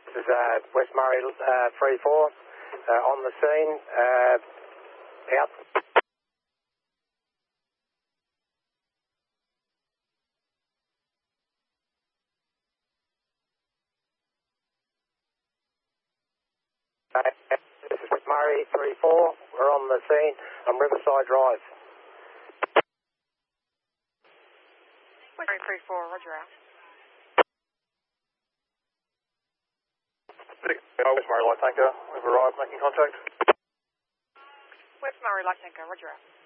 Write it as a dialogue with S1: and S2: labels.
S1: This is West Murray 3-4 on the scene. Out. This is West Murray 3-4. We're on the scene on Riverside Drive.
S2: West Murray 3-4, roger out.
S3: West Murray Light Tanker, we've arrived, making contact.
S2: West Murray Light Tanker, roger out.